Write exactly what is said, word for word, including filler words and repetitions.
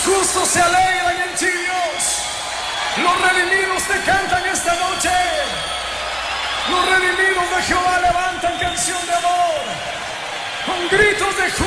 justos se alegran en ti, Dios. Los redimidos te cantan esta noche. Los redimidos de Jehová levantan canción de amor con gritos de